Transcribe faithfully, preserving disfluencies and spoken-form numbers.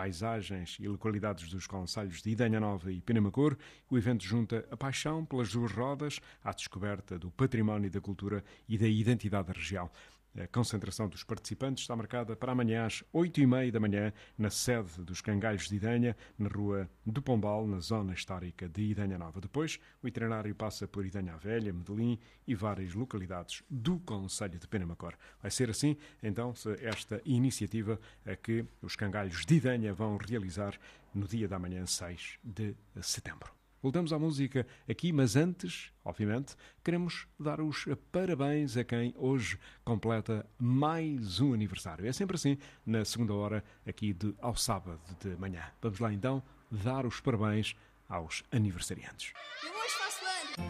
paisagens e localidades dos concelhos de Idanha Nova e Penamacor. O evento junta a paixão pelas duas rodas à descoberta do património da cultura e da identidade da região. A concentração dos participantes está marcada para amanhã às oito e meia da manhã na sede dos Cangalhos de Idanha, na rua do Pombal, na zona histórica de Idanha Nova. Depois, o itinerário passa por Idanha Velha, Medelim e várias localidades do concelho de Penamacor. Vai ser assim, então, esta iniciativa a que os Cangalhos de Idanha vão realizar no dia da manhã, seis de setembro. Voltamos à música aqui, mas antes, obviamente, queremos dar os parabéns a quem hoje completa mais um aniversário. É sempre assim, na segunda hora, aqui de ao sábado de manhã. Vamos lá então dar os parabéns aos aniversariantes. Eu hoje faço ano!